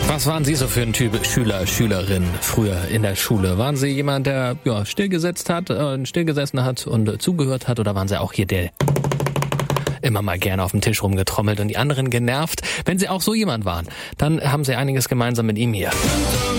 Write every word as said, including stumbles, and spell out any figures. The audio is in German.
Was waren Sie so für ein Typ Schüler, Schülerin früher in der Schule? Waren Sie jemand, der ja, stillgesetzt hat, äh, stillgesessen hat und äh, zugehört hat? Oder waren Sie auch hier der immer mal gerne auf dem Tisch rumgetrommelt und die anderen genervt? Wenn Sie auch so jemand waren, dann haben Sie einiges gemeinsam mit ihm hier.